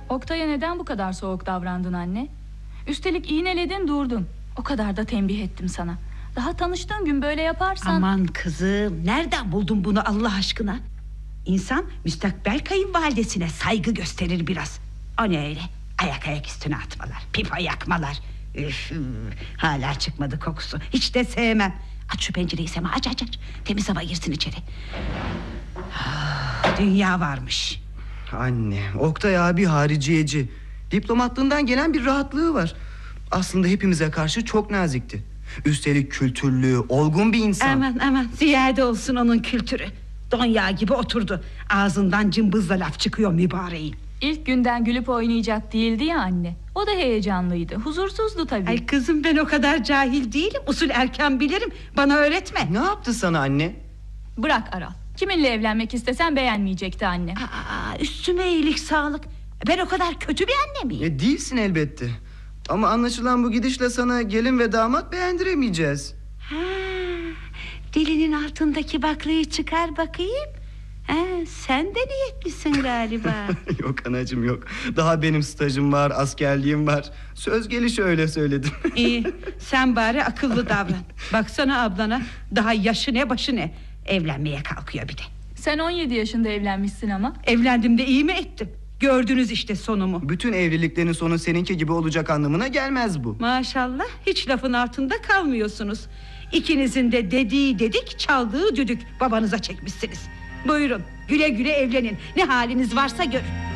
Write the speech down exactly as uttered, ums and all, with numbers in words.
Oktay'a neden bu kadar soğuk davrandın anne? Üstelik iğneledin durdun. O kadar da tembih ettim sana. Daha tanıştığın gün böyle yaparsan... Aman kızım, nereden buldun bunu Allah aşkına? İnsan müstakbel kayınvalidesine saygı gösterir biraz. O ne öyle? Ayak ayak üstüne atmalar, pipa yakmalar. Üf, hala çıkmadı kokusu. Hiç de sevmem. Aç şu pencereyi Sema, aç aç aç. Temiz hava girsin içeri. Ah, dünya varmış. Anne, Oktay abi hariciyeci. Diplomatlığından gelen bir rahatlığı var. Aslında hepimize karşı çok nazikti. Üstelik kültürlü, olgun bir insan. Aman aman, ziyade olsun onun kültürü. Don yağı gibi oturdu. Ağzından cımbızla laf çıkıyor mübareğin. İlk günden gülüp oynayacak değildi ya anne. O da heyecanlıydı, huzursuzdu tabii. Ay kızım, ben o kadar cahil değilim. Usul erken bilirim, bana öğretme. Ne yaptı sana anne? Bırak Aral. Kiminle evlenmek istesen beğenmeyecekti anne. Aa, üstüme iyilik sağlık. Ben o kadar kötü bir anne miyim? E, değilsin elbette. Ama anlaşılan bu gidişle sana gelin ve damat beğendiremeyeceğiz. Ha, dilinin altındaki baklayı çıkar bakayım. Ha, sen de niyetlisin galiba. Yok anacığım yok. Daha benim stajım var, askerliğim var. Söz gelişi öyle söyledim. İyi, sen bari akıllı davran. Baksana ablana, daha yaşı ne başı ne. Evlenmeye kalkıyor bir de. Sen on yedi yaşında evlenmişsin ama. Evlendim de iyi mi ettim? Gördünüz işte sonumu. Bütün evliliklerin sonu seninki gibi olacak anlamına gelmez bu. Maşallah, hiç lafın altında kalmıyorsunuz. İkinizin de dediği dedik, çaldığı düdük babanıza çekmişsiniz. Buyurun, güle güle evlenin. Ne haliniz varsa gör.